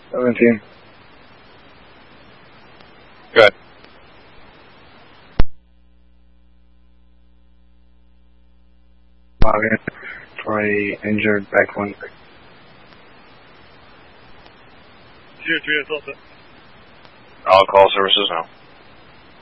17. Good. Log in for a injured back one. 03 Delta. I'll call services now.